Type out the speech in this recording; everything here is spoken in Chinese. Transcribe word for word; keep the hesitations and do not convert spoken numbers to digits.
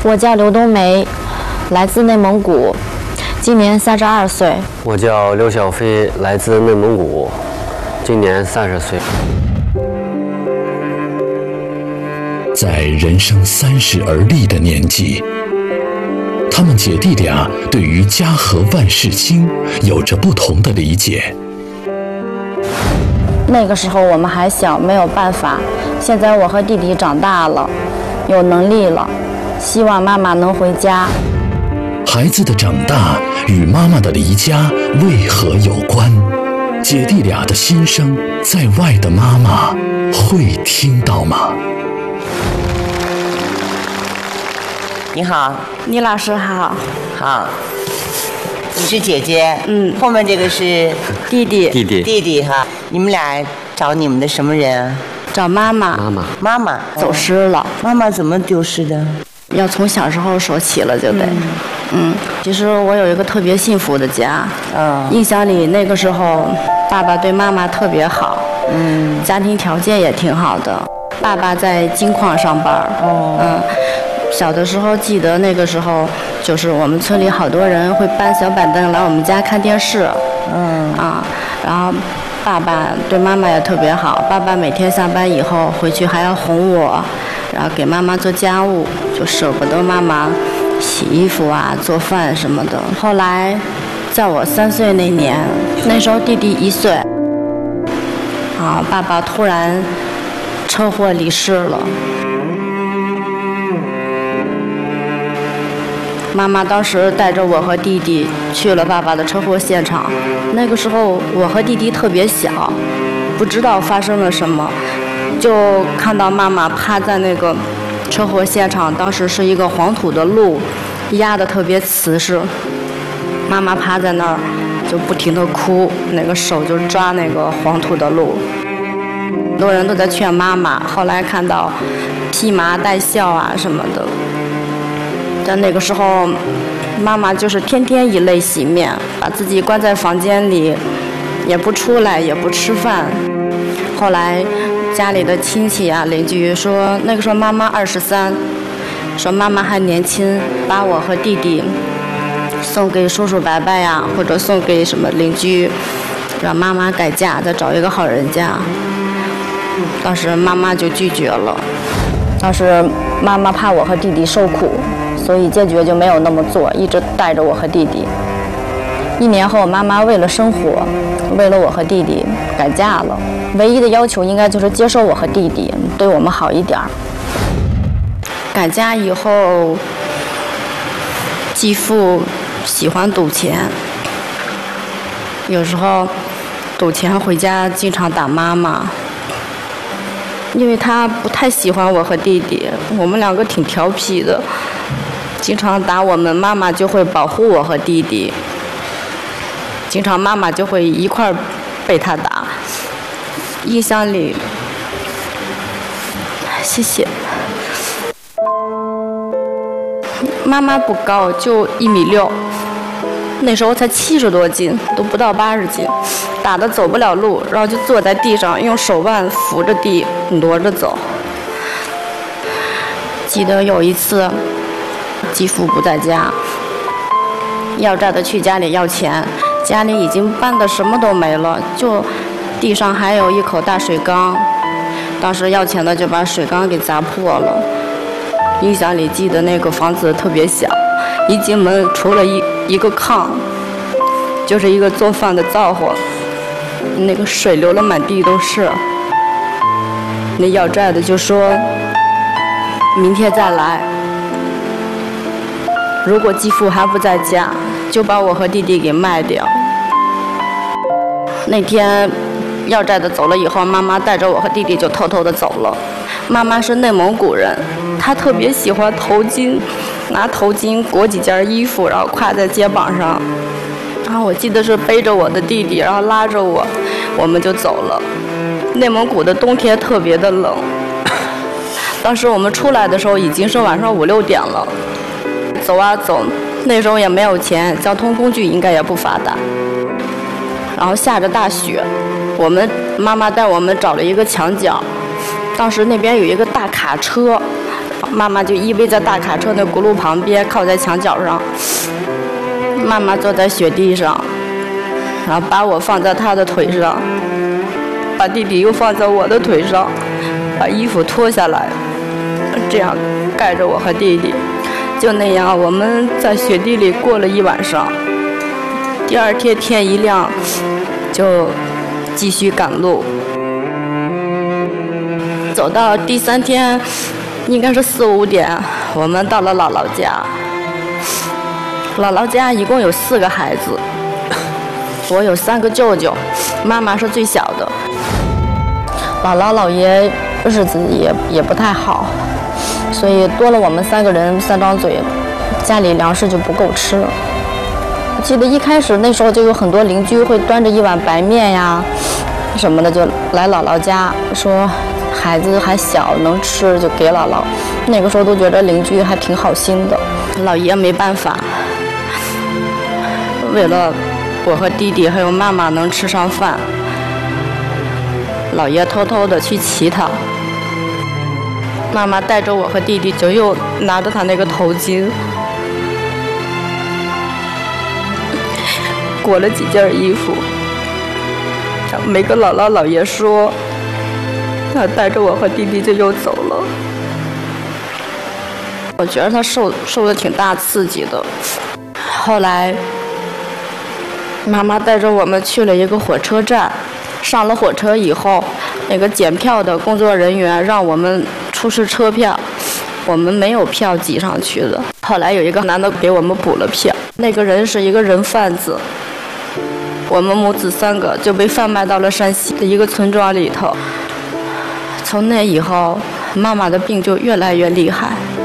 我叫刘冬梅，来自内蒙古，今年三十二岁。 我叫刘小飞，来自内蒙古，今年三十岁。 在人生三十而立的年纪，他们姐弟俩对于家和万事兴有着不同的理解。 那个时候我们还小，没有办法。现在我和弟弟长大了，有能力了，希望妈妈能回家。 孩子的长大与妈妈的离家为何有关？姐弟俩的心声，在外的妈妈会听到吗？ 你好， 倪老师好。 好，你是姐姐， 嗯， 后面这个是弟弟， 弟弟， 弟弟哈。你们俩找你们的什么人啊？ 找妈妈。 妈妈， 妈妈走失了。 妈妈怎么丢失的？ 要从小时候说起了，就得。嗯, 嗯，其实我有一个特别幸福的家。 嗯， 印象里那个时候，爸爸对妈妈特别好。 嗯， 家庭条件也挺好的。爸爸在金矿上班。 哦， 嗯。小的时候记得那个时候，就是我们村里好多人会搬小板凳来我们家看电视， 嗯啊，然后爸爸对妈妈也特别好，爸爸每天下班以后回去还要哄我，然后给妈妈做家务，就舍不得妈妈洗衣服啊、做饭什么的。后来，在我三岁那年，那时候弟弟一岁，啊，爸爸突然车祸离世了。妈妈当时带着我和弟弟去了爸爸的车祸现场。那个时候我和弟弟特别小，不知道发生了什么，就看到妈妈趴在那个车祸现场，当时是一个黄土的路，压得特别瓷实。妈妈趴在那儿就不停地哭，那个手就抓那个黄土的路。很多人都在劝妈妈，后来看到披麻戴孝啊什么的。但那个时候，妈妈就是天天以泪洗面，把自己关在房间里，也不出来，也不吃饭。后来，家里的亲戚啊、邻居说，那个时候妈妈二十三，说妈妈还年轻，把我和弟弟送给叔叔伯伯呀，或者送给什么邻居，让妈妈改嫁，再找一个好人家。当时妈妈就拒绝了。当时妈妈怕我和弟弟受苦。所以坚决就没有那么做，一直带着我和弟弟。一年后，妈妈为了生活，为了我和弟弟改嫁了。唯一的要求应该就是接受我和弟弟，对我们好一点。改嫁以后，继父喜欢赌钱，有时候赌钱回家经常打妈妈，因为他不太喜欢我和弟弟，我们两个挺调皮的。经常打我们，妈妈就会保护我和弟弟。经常妈妈就会一块儿被他打。印象里，谢谢。妈妈不高，就一米六，那时候才七十多斤，都不到八十斤，打得走不了路，然后就坐在地上，用手腕扶着地，挪着走。记得有一次。继父不在家，要债的去家里要钱，家里已经搬的什么都没了，就地上还有一口大水缸。当时要钱的就把水缸给砸破了。印象里记得那个房子特别小，一进门除了一一个炕，就是一个做饭的灶火，那个水流了满地都是。那要债的就说明天再来。如果继父还不在家，就把我和弟弟给卖掉。那天要债的走了以后，妈妈带着我和弟弟就偷偷的走了。妈妈是内蒙古人，她特别喜欢头巾，拿头巾裹几件衣服，然后挎在肩膀上。然后我记得是背着我的弟弟，然后拉着我，我们就走了。内蒙古的冬天特别的冷，当时我们出来的时候已经是晚上五六点了。走啊走，那时候也没有钱，交通工具应该也不发达。然后下着大雪，我们妈妈带我们找了一个墙角，当时那边有一个大卡车， 妈妈就依偎在大卡车的轱辘旁边，靠在墙角上。妈妈坐在雪地上，然后把我放在她的腿上，把弟弟又放在我的腿上，把衣服脱下来，这样盖着我和弟弟。就那样，我们在雪地里过了一晚上。第二天天一亮，就继续赶路。走到第三天，应该是四五点，我们到了姥姥家。姥姥家一共有四个孩子，我有三个舅舅，妈妈是最小的。姥姥姥爷日子也也不太好，所以多了我们三个人三张嘴，家里粮食就不够吃了。我记得一开始那时候就有很多邻居会端着一碗白面呀什么的就来姥姥家，说孩子还小能吃就给姥姥。那个时候都觉得邻居还挺好心的。姥爷没办法，为了我和弟弟还有妈妈能吃上饭，姥爷偷偷的去乞讨。妈妈带着我和弟弟就又拿着他那个头巾，裹了几件衣服，没跟姥姥姥爷说，他带着我和弟弟就又走了。我觉得他受受的挺大刺激的。后来妈妈带着我们去了一个火车站，上了火车以后，那个检票的工作人员让我们出示车票，我们没有票挤上去的。后来有一个男的给我们补了票，那个人是一个人贩子，我们母子三个就被贩卖到了山西的一个村庄里头。从那以后，妈妈的病就越来越厉害。